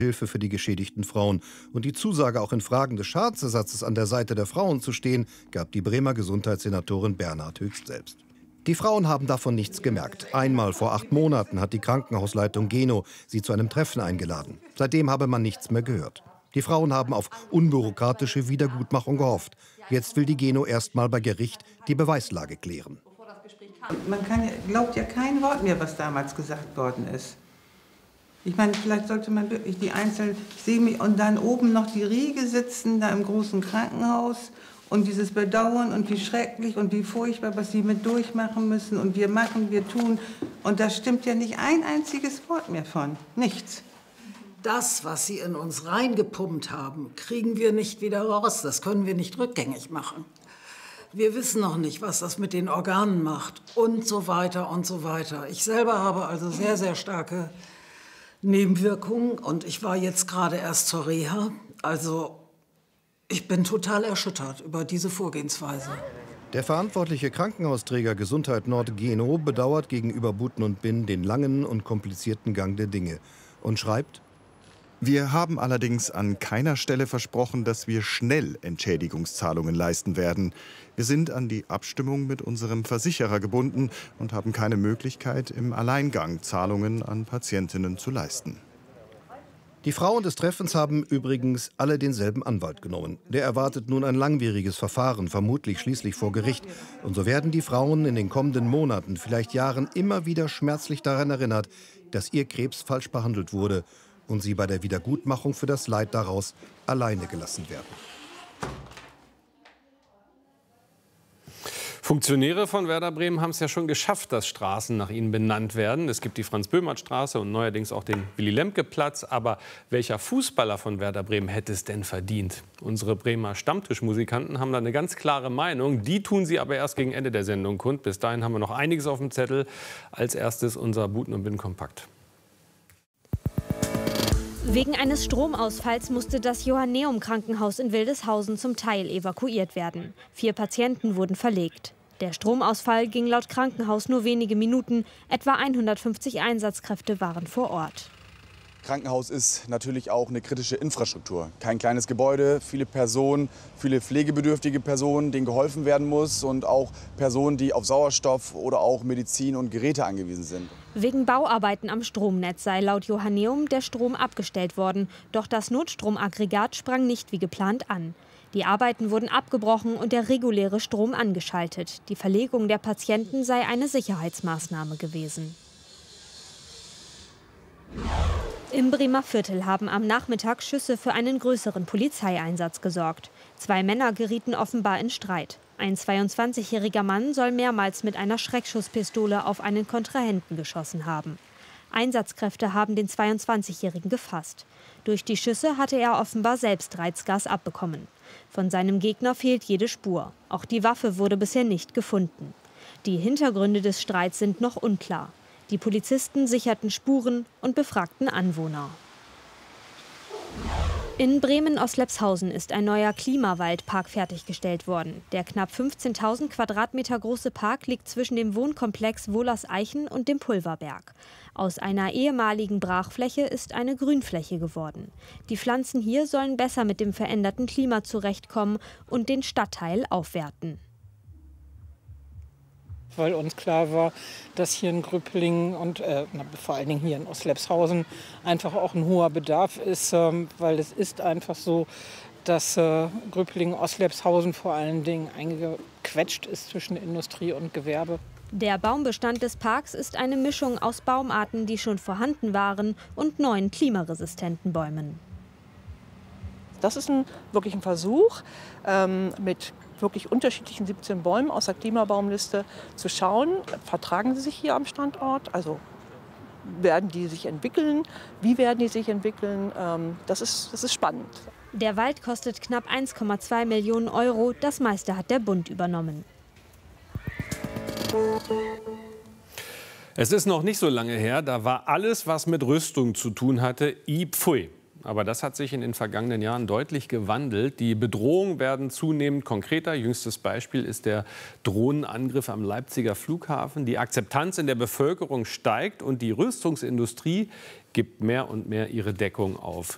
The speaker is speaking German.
Hilfe für die geschädigten Frauen. Und die Zusage, auch in Fragen des Schadensersatzes an der Seite der Frauen zu stehen, gab die Bremer Gesundheitssenatorin Bernhard Höchst selbst. Die Frauen haben davon nichts gemerkt. Einmal vor 8 Monaten hat die Krankenhausleitung Geno sie zu einem Treffen eingeladen. Seitdem habe man nichts mehr gehört. Die Frauen haben auf unbürokratische Wiedergutmachung gehofft. Jetzt will die Geno erst mal bei Gericht die Beweislage klären. Glaubt ja kein Wort mehr, was damals gesagt worden ist. Ich meine, vielleicht sollte man wirklich die Einzelnen, ich sehe mich, und dann oben noch die Riege sitzen, da im großen Krankenhaus, und dieses Bedauern und wie schrecklich und wie furchtbar, was sie mit durchmachen müssen, und wir machen, wir tun, und da stimmt ja nicht ein einziges Wort mehr von, nichts. Das, was sie in uns reingepumpt haben, kriegen wir nicht wieder raus, das können wir nicht rückgängig machen. Wir wissen noch nicht, was das mit den Organen macht und so weiter und so weiter. Ich selber habe also sehr, sehr starke Nebenwirkungen und ich war jetzt gerade erst zur Reha. Also ich bin total erschüttert über diese Vorgehensweise. Der verantwortliche Krankenhausträger Gesundheit Nord Geno bedauert gegenüber Buten und Binn den langen und komplizierten Gang der Dinge und schreibt: Wir haben allerdings an keiner Stelle versprochen, dass wir schnell Entschädigungszahlungen leisten werden. Wir sind an die Abstimmung mit unserem Versicherer gebunden und haben keine Möglichkeit, im Alleingang Zahlungen an Patientinnen zu leisten. Die Frauen des Treffens haben übrigens alle denselben Anwalt genommen. Der erwartet nun ein langwieriges Verfahren, vermutlich schließlich vor Gericht. Und so werden die Frauen in den kommenden Monaten, vielleicht Jahren, immer wieder schmerzlich daran erinnert, dass ihr Krebs falsch behandelt wurde und sie bei der Wiedergutmachung für das Leid daraus alleine gelassen werden. Funktionäre von Werder Bremen haben es ja schon geschafft, dass Straßen nach ihnen benannt werden. Es gibt die Franz-Böhmert-Straße und neuerdings auch den Willy-Lemke-Platz. Aber welcher Fußballer von Werder Bremen hätte es denn verdient? Unsere Bremer Stammtischmusikanten haben da eine ganz klare Meinung. Die tun sie aber erst gegen Ende der Sendung kund. Bis dahin haben wir noch einiges auf dem Zettel. Als erstes unser Buten und Binn-Kompakt. Wegen eines Stromausfalls musste das Johanneum-Krankenhaus in Wildeshausen zum Teil evakuiert werden. 4 Patienten wurden verlegt. Der Stromausfall ging laut Krankenhaus nur wenige Minuten. Etwa 150 Einsatzkräfte waren vor Ort. Krankenhaus ist natürlich auch eine kritische Infrastruktur. Kein kleines Gebäude, viele Personen, viele pflegebedürftige Personen, denen geholfen werden muss, und auch Personen, die auf Sauerstoff oder auch Medizin und Geräte angewiesen sind. Wegen Bauarbeiten am Stromnetz sei laut Johanneum der Strom abgestellt worden. Doch das Notstromaggregat sprang nicht wie geplant an. Die Arbeiten wurden abgebrochen und der reguläre Strom angeschaltet. Die Verlegung der Patienten sei eine Sicherheitsmaßnahme gewesen. Im Bremer Viertel haben am Nachmittag Schüsse für einen größeren Polizeieinsatz gesorgt. 2 Männer gerieten offenbar in Streit. Ein 22-jähriger Mann soll mehrmals mit einer Schreckschusspistole auf einen Kontrahenten geschossen haben. Einsatzkräfte haben den 22-jährigen gefasst. Durch die Schüsse hatte er offenbar selbst Reizgas abbekommen. Von seinem Gegner fehlt jede Spur. Auch die Waffe wurde bisher nicht gefunden. Die Hintergründe des Streits sind noch unklar. Die Polizisten sicherten Spuren und befragten Anwohner. In Bremen-Oslepshausen ist ein neuer Klimawaldpark fertiggestellt worden. Der knapp 15.000 Quadratmeter große Park liegt zwischen dem Wohnkomplex Wohlers-Eichen und dem Pulverberg. Aus einer ehemaligen Brachfläche ist eine Grünfläche geworden. Die Pflanzen hier sollen besser mit dem veränderten Klima zurechtkommen und den Stadtteil aufwerten. Weil uns klar war, dass hier in Gröpelingen und vor allen Dingen hier in Oslepshausen einfach auch ein hoher Bedarf ist, weil es ist einfach so, dass Gröpelingen-Oslepshausen vor allen Dingen eingequetscht ist zwischen Industrie und Gewerbe. Der Baumbestand des Parks ist eine Mischung aus Baumarten, die schon vorhanden waren, und neuen klimaresistenten Bäumen. Das ist wirklich ein Versuch, mit wirklich unterschiedlichen 17 Bäumen aus der Klimabaumliste zu schauen, vertragen sie sich hier am Standort, also werden die sich entwickeln, wie werden die sich entwickeln, das ist spannend. Der Wald kostet knapp 1,2 Millionen €, das meiste hat der Bund übernommen. Es ist noch nicht so lange her, da war alles, was mit Rüstung zu tun hatte, pfui. Aber das hat sich in den vergangenen Jahren deutlich gewandelt. Die Bedrohungen werden zunehmend konkreter. Jüngstes Beispiel ist der Drohnenangriff am Leipziger Flughafen. Die Akzeptanz in der Bevölkerung steigt und die Rüstungsindustrie gibt mehr und mehr ihre Deckung auf.